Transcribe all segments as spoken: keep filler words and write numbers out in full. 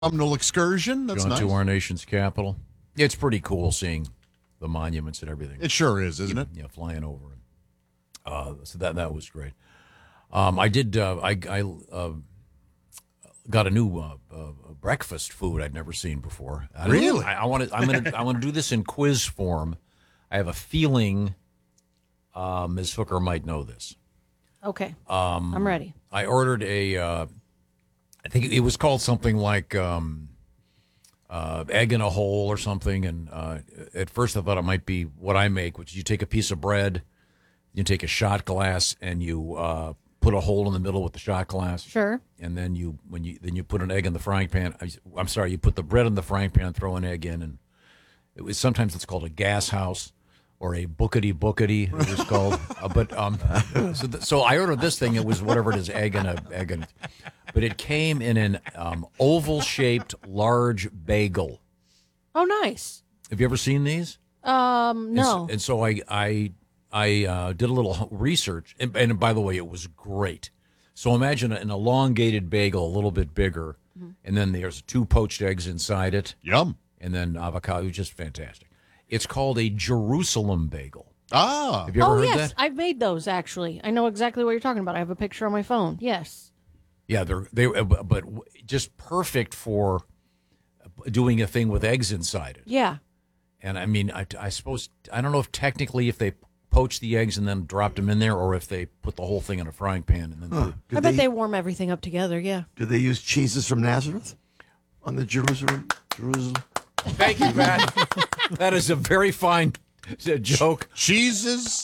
autumnal excursion. That's Going nice. to our nation's capital. It's pretty cool seeing the monuments and everything. It sure is, isn't it? Yeah, flying over. Uh, so that that was great. Um, I did. Uh, I I uh, got a new uh, uh, breakfast food I'd never seen before. I don't- Really? I, I want to. I'm gonna. I want to do this in quiz form. I have a feeling uh, Miz Hooker might know this. Okay. Um, I'm ready. I ordered a. Uh, I think it was called something like um, uh, egg in a hole or something. And uh, at first, I thought it might be what I make, which is you take a piece of bread, you take a shot glass, and you uh, put a hole in the middle with the shot glass. Sure. And then you when you then you put an egg in the frying pan. I- I'm sorry, you put the bread in the frying pan, throw an egg in, and it was sometimes it's called a gas house or a bookety bookety. It was called. uh, but um, so th- so I ordered this thing. It was whatever it is, egg and a egg and, but it came in an um, oval shaped large bagel. Oh, nice. Have you ever seen these? Um, And no. so, and so I I I uh, did a little research, and, and by the way, it was great. So imagine an elongated bagel, a little bit bigger, and then there's two poached eggs inside it, Yum. and then avocado. Just fantastic. It's called a Jerusalem bagel. Ah. Have you ever oh, heard yes. that? I've made those, actually. I know exactly what you're talking about. I have a picture on my phone. Yes. Yeah, they're they, uh, but just perfect for doing a thing with eggs inside it. Yeah. And I mean, I, I suppose I don't know if technically if they poached the eggs and then dropped them in there, or if they put the whole thing in a frying pan and then. Huh. They, Did I bet they, they warm everything up together. Yeah. did they use cheeses from Nazareth on the Jerusalem? Jerusalem. Thank you, Matt. That is a very fine uh, joke. Cheeses.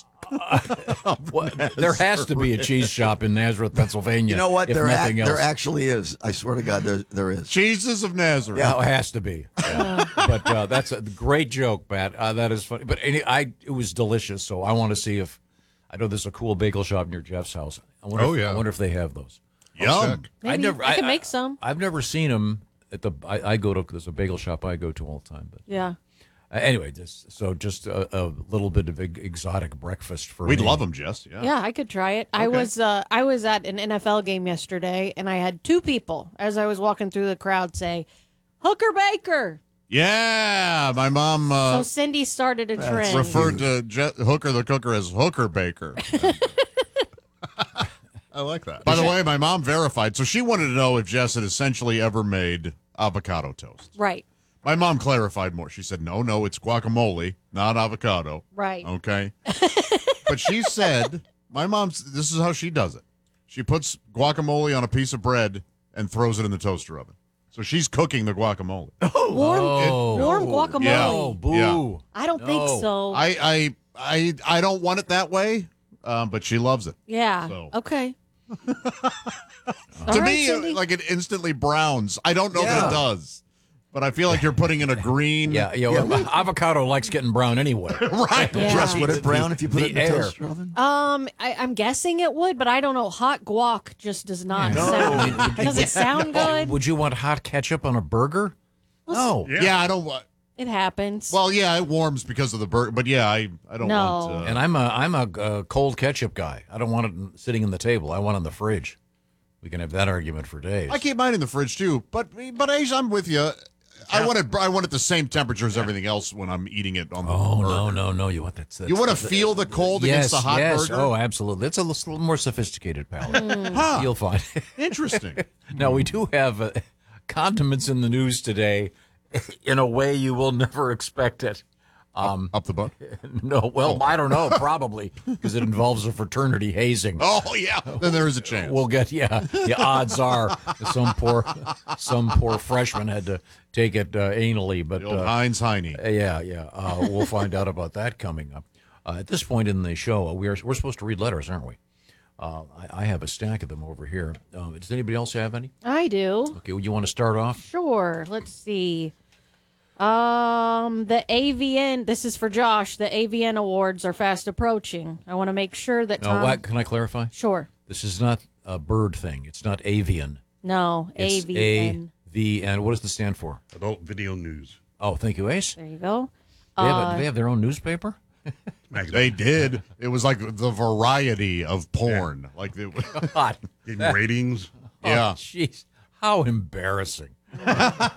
What- there has to be a cheese shop in Nazareth, Pennsylvania. You know what? If There, nothing ac- else. there actually is. I swear to God, there there is. Cheeses of Nazareth. Yeah, it has to be. Yeah. but uh, that's a great joke, Matt. Uh, that is funny. But any, I, it was delicious. So I want to see if I know there's a cool bagel shop near Jeff's house. I wonder Oh, if, yeah. I wonder if they have those. Yum. Maybe. I never. I can make some. I've never seen them at the. I, I go to. There's a bagel shop I go to all the time. But Yeah. uh, anyway, just so just a, a little bit of eg- exotic breakfast for. We'd me. love them, Jess. Yeah. Yeah, I could try it. I Okay. was uh, I was at an N F L game yesterday, and I had two people as I was walking through the crowd say, "Hooker Baker." Yeah. My mom So uh, Cindy started a trend. referred to Je- Hooker the Cooker as Hooker Baker. I like that. By the way, my mom verified. So she wanted to know if Jess had essentially ever made avocado toast. Right. My mom clarified more. She said, no, no, it's guacamole, not avocado. Right. Okay. But she said, my mom's, this is how she does it. She puts guacamole on a piece of bread and throws it in the toaster oven. So she's cooking the guacamole. Warm, Oh. warm guacamole. Yeah. Oh, boo. Yeah. I don't think No. so. I, I, I, I don't want it that way, um, but she loves it. yeah. So- Okay. to All right, me, Cindy. like it instantly browns. I don't know that Yeah. it does, but I feel like you're putting in a green. Yeah, yeah. well, avocado likes getting brown anyway. right. Yeah. Jess, would it brown if you put the it in the air. toaster oven? Um, I, I'm guessing it would, but I don't know. Hot guac just does not No. sound. Does it sound good? Would you want hot ketchup on a burger? No. Yeah. I don't want. It happens. Well, yeah, it warms because of the burger, but yeah, I, I don't No. want. Uh, And I'm a I'm a uh, cold ketchup guy. I don't want it sitting in the table. I want it in the fridge. We can have that argument for days. I keep mine in the fridge too, but but Ace, I'm with you. I want it. I want it the same temperature as everything else when I'm eating it on the. Oh burger. no no no! You want that? You want to feel the cold yes, against the hot yes. burger? Oh, absolutely. It's a little more sophisticated palate. Huh. You'll find. Interesting. Now we do have uh, condiments in the news today, in a way you will never expect it. Um, Up the butt. no, well, I don't know, probably because it involves a fraternity hazing. Oh yeah, then there is a chance. We'll get yeah. The odds are some poor some poor freshman had to take it uh, anally, but the old uh, Heinz Heine. yeah, yeah. Uh, we'll find out about that coming up. Uh, at this point in the show, uh, we are we're supposed to read letters, aren't we? Uh, I, I have a stack of them over here. Uh, does anybody else have any? I do. Okay, well, you want to start off? Sure. Let's see. Um, the A V N. This is for Josh. The A V N awards are fast approaching. I want to make sure that No, Tom. what, can I clarify? Sure. This is not a bird thing. It's not avian. No. It's A V N. A V N. What does the stand for? Adult Video News. Oh, thank you, Ace. There you go. They have, Uh, a, do they have their own newspaper? They did. It was like the variety of porn. Like it, God. Getting ratings. yeah. Oh, jeez. How embarrassing.